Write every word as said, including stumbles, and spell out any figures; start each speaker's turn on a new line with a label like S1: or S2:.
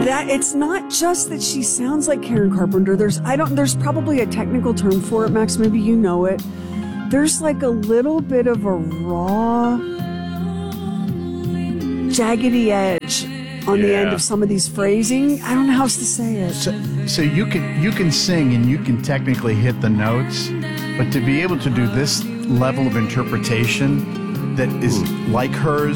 S1: that it's not just that she sounds like Karen Carpenter. There's I don't there's probably a technical term for it, Max. Maybe you know it. There's like a little bit of a raw, jaggedy edge on yeah. the end of some of these phrasing. I don't know how else to say it.
S2: So, so you can you can sing and you can technically hit the notes, but to be able to do this level of interpretation that is like hers